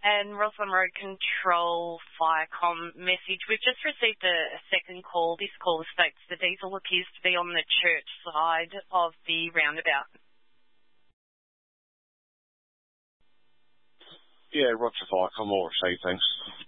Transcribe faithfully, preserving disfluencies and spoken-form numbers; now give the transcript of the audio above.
and Rosslyn Road Control Firecom message. We've just received a, a second call. This call states the diesel appears to be on the church side of the roundabout. Yeah, Roger Firecom, all received, thanks.